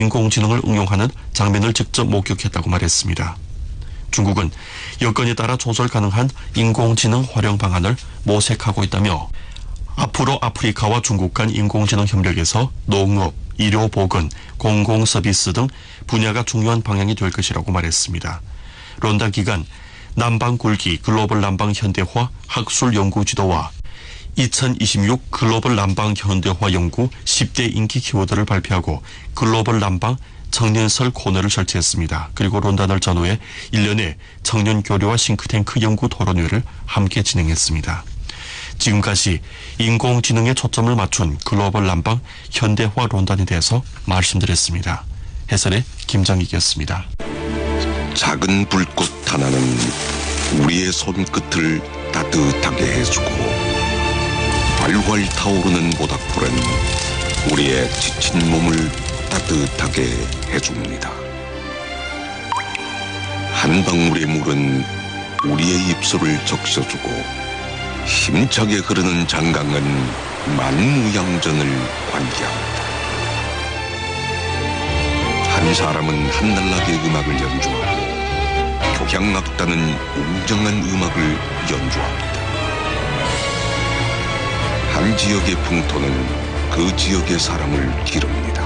인공지능을 응용하는 장면을 직접 목격했다고 말했습니다. 중국은 여건에 따라 조절 가능한 인공지능 활용 방안을 모색하고 있다며 앞으로 아프리카와 중국 간 인공지능 협력에서 농업, 의료보건, 공공서비스 등 분야가 중요한 방향이 될 것이라고 말했습니다. 론단 기간 남방굴기 글로벌 남방 현대화 학술 연구 지도와 2026 글로벌 남방 현대화 연구 10대 인기 키워드를 발표하고 글로벌 남방 청년설 코너를 설치했습니다. 그리고 론단을 전후해 1년의 청년 교류와 싱크탱크 연구 토론회를 함께 진행했습니다. 지금까지 인공지능에 초점을 맞춘 글로벌 남방 현대화 론단에 대해서 말씀드렸습니다. 해설의 김장익이었습니다. 작은 불꽃 하나는 우리의 손끝을 따뜻하게 해주고 활활 타오르는 모닥불은 우리의 지친 몸을 따뜻하게 해줍니다. 한 방울의 물은 우리의 입술을 적셔주고 힘차게 흐르는 장강은 만무양전을 관계합니다. 한 사람은 한날나게 음악을 연주하고 교향악단은 웅장한 음악을 연주합니다. 한 지역의 풍토는 그 지역의 사람을 기릅니다.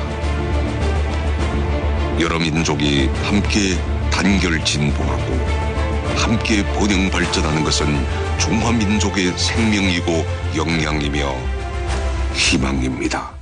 여러 민족이 함께 단결 진보하고 함께 번영 발전하는 것은 중화민족의 생명이고 역량이며 희망입니다.